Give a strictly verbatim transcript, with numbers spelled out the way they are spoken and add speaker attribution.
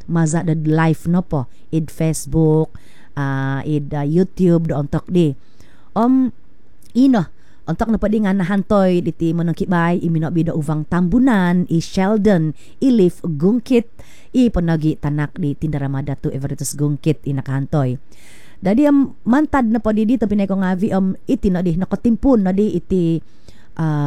Speaker 1: maza the live no po id Facebook, uh, id uh, YouTube do ontok di. Um ino ontok na pwede nga nahantoy diti mo ng kibay imino bido uvang tambunan i Sheldon i Leaf Gungkit i panagi tanak di Tindaramada to Everetus Gungkit i nakahantoy. Dadi am mantad na po di dito pinay ko nga vi um iti no di nakatimpun na di iti uh,